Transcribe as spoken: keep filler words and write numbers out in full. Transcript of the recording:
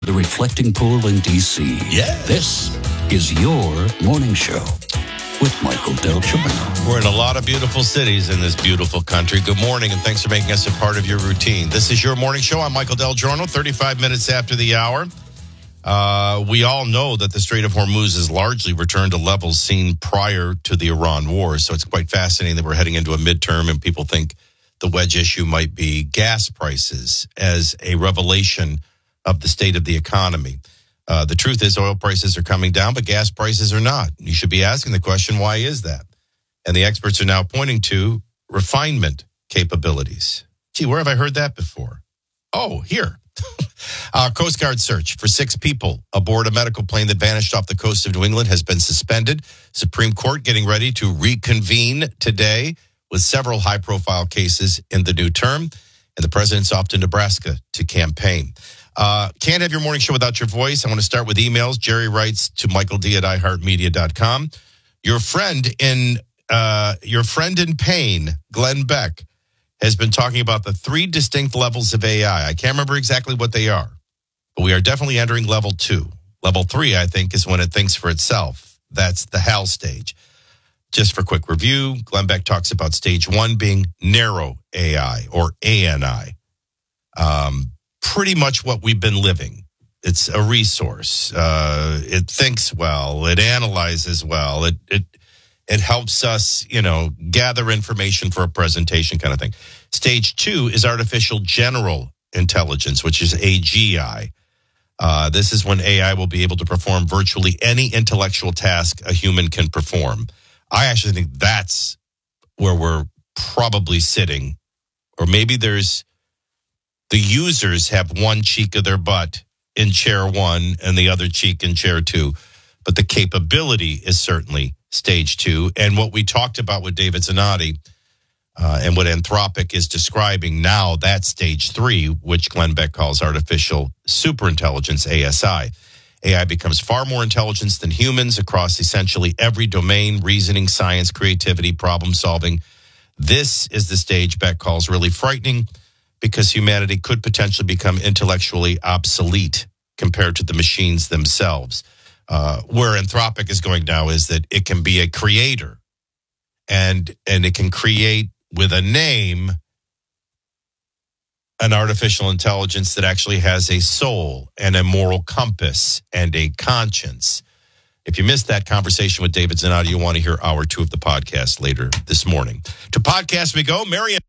The Reflecting Pool in D C. Yeah. This is your morning show with Michael Del Giorno. We're in a lot of beautiful cities in this beautiful country. Good morning, and thanks for making us a part of your routine. This is your morning show. I'm Michael Del Giorno, thirty-five minutes after the hour. Uh, we all know that the Strait of Hormuz has largely returned to levels seen prior to the Iran war, so it's quite fascinating that we're heading into a midterm and people think the wedge issue might be gas prices as a revelation of the state of the economy. Uh, the truth is oil prices are coming down, but gas prices are not. You should be asking the question, why is that? And the experts are now pointing to refinement capabilities. Gee, where have I heard that before? Oh, here. uh, Coast Guard search for six people aboard a medical plane that vanished off the coast of New England has been suspended. Supreme Court getting ready to reconvene today with several high-profile cases in the new term. And the president's off to Nebraska to campaign. Uh, can't have your morning show without your voice. I want to start with emails. Jerry writes to Michael D at i heart media dot com. Your friend in uh, your friend in pain, Glenn Beck, has been talking about the three distinct levels of A I. I can't remember exactly what they are, but we are definitely entering level two. Level three, I think, is when it thinks for itself. That's the HAL stage. Just for quick review, Glenn Beck talks about stage one being narrow A I or A N I. Um, pretty much what we've been living. It's a resource. Uh, it thinks well. It analyzes well. It it it helps us, you know, gather information for a presentation kind of thing. Stage two is artificial general intelligence, which is A G I. Uh, this is when A I will be able to perform virtually any intellectual task a human can perform. I actually think that's where we're probably sitting. Or maybe there's the users have one cheek of their butt in chair one and the other cheek in chair two. But the capability is certainly stage two. And what we talked about with David Zanotti uh, and what Anthropic is describing now, that's stage three, which Glenn Beck calls artificial superintelligence, A S I. A I becomes far more intelligent than humans across essentially every domain: reasoning, science, creativity, problem solving. This is the stage Beck calls really frightening because humanity could potentially become intellectually obsolete compared to the machines themselves. Uh, where Anthropic is going now is that it can be a creator and and it can create with a name an artificial intelligence that actually has a soul and a moral compass and a conscience. If you missed that conversation with David Zanotti, you want to hear hour two of the podcast later this morning. To podcast we go. Mary